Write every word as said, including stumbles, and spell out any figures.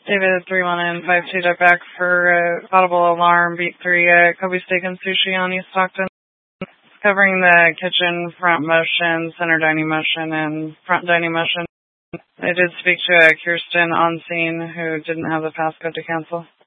David three one and five two dot back for uh, audible alarm, beat three, uh, Kobe Steak and Sushi on East Stockton. Covering the kitchen front motion, center dining motion, and front dining motion. I did speak to uh, Kirsten on scene who didn't have the passcode to cancel.